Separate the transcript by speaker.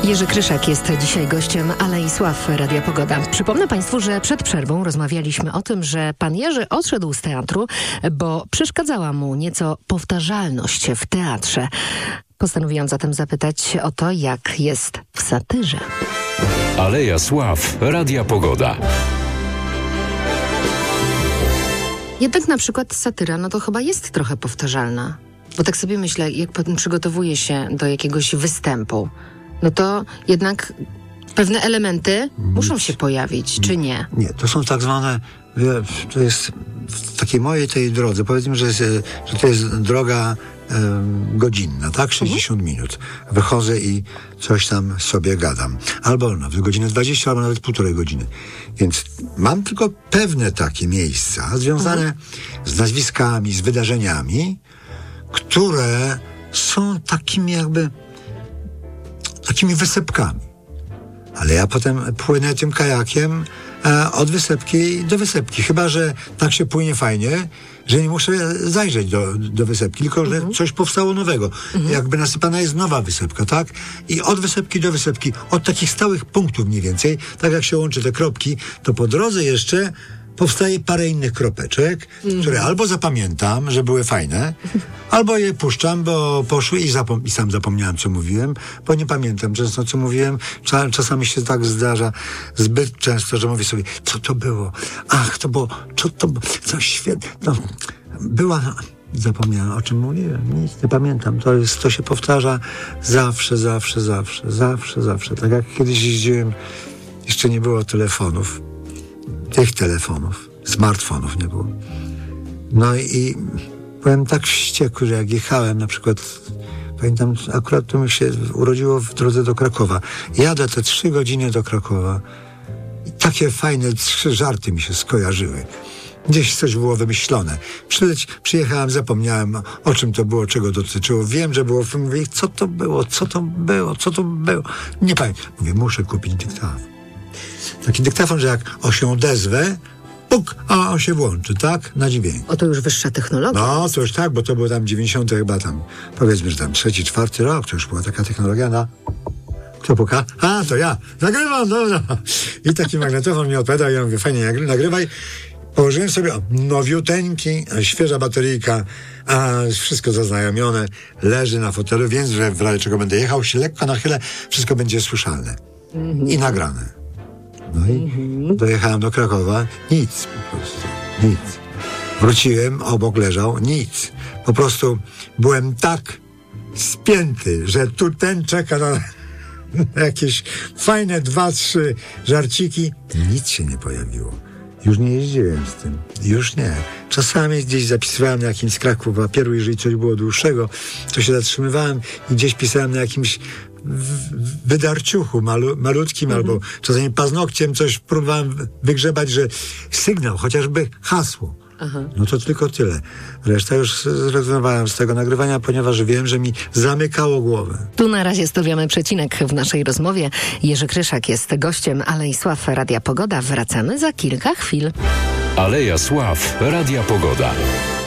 Speaker 1: Jerzy Kryszak jest dzisiaj gościem Alei Sław Radia Pogoda. Przypomnę Państwu, że przed przerwą rozmawialiśmy o tym, że pan Jerzy odszedł z teatru, bo przeszkadzała mu nieco powtarzalność w teatrze. Postanowiłam zatem zapytać o to, jak jest w satyrze.
Speaker 2: Aleja Sław Radia Pogoda.
Speaker 1: Jednak na przykład satyra, no to chyba jest trochę powtarzalna. Bo tak sobie myślę, jak potem przygotowuje się do jakiegoś występu, no to jednak pewne elementy muszą się pojawić, czy nie?
Speaker 3: Nie, to są tak zwane, to jest w takiej mojej tej drodze, powiedzmy, że to jest droga godzinna, tak? 60 minut. Wychodzę i coś tam sobie gadam. Albo nawet godzinę 20, albo nawet półtorej godziny. Więc mam tylko pewne takie miejsca związane z nazwiskami, z wydarzeniami, które są takimi takimi wysepkami. Ale ja potem płynę tym kajakiem od wysepki do wysepki. Chyba że tak się płynie fajnie, że nie muszę zajrzeć do wysepki, tylko że coś powstało nowego. Jakby nasypana jest nowa wysepka, tak? I od wysepki do wysepki, od takich stałych punktów mniej więcej, tak jak się łączy te kropki, to po drodze jeszcze powstaje parę innych kropeczek, które albo zapamiętam, że były fajne, albo je puszczam, bo poszły i sam zapomniałem, co mówiłem, bo nie pamiętam często, co mówiłem. Czasami się tak zdarza zbyt często, że mówię sobie, co to było? Ach, to było, coś świetne. No, zapomniałem, o czym mówiłem. Nic nie pamiętam. To się powtarza zawsze. Tak jak kiedyś jeździłem, jeszcze nie było telefonów. Tych telefonów, smartfonów nie było. No i byłem tak wściekły, że jak jechałem na przykład, pamiętam, akurat to mi się urodziło w drodze do Krakowa. Jadę te 3 godziny do Krakowa i takie fajne 3 żarty mi się skojarzyły. Gdzieś coś było wymyślone. Przyjechałem, zapomniałem, o czym to było, czego dotyczyło. Wiem, że było, mówię, co to było. Nie pamiętam. Mówię, muszę kupić dyktafon. Taki dyktafon, że jak się odezwę, a on się włączy, tak? Na dźwięk.
Speaker 1: O, to już wyższa technologia.
Speaker 3: No, to już tak, bo to było tam 90 chyba tam, powiedzmy, że tam 3., 4. rok, to już była taka technologia na... Kto puka? A, to ja. Nagrywam, dobra. I taki magnetofon mi odpowiadał, ja mówię, fajnie, nagrywaj. Położyłem sobie nowiuteńki, świeża bateryjka, a wszystko zaznajomione, leży na fotelu, więc że w razie czego będę jechał, się lekko nachylę, wszystko będzie słyszalne. I nagrane. No i dojechałem do Krakowa, nic po prostu, nic. Wróciłem, obok leżał, nic. Po prostu byłem tak spięty, że tu ten czeka na jakieś fajne 2-3 żarciki. Nic się nie pojawiło. Już nie jeździłem z tym. Już nie. Czasami gdzieś zapisywałem na jakimś skrawku papieru, jeżeli coś było dłuższego, to się zatrzymywałem i gdzieś pisałem na jakimś wydarciuchu malutkim, albo czasami paznokciem coś próbowałem wygrzebać, że sygnał, chociażby hasło. No to tylko tyle. Reszta już zrezygnowałem z tego nagrywania, ponieważ wiem, że mi zamykało głowę.
Speaker 1: Tu na razie stawiamy przecinek w naszej rozmowie. Jerzy Kryszak jest gościem Alei Sław Radia Pogoda. Wracamy za kilka chwil.
Speaker 2: Aleja Sław Radia Pogoda.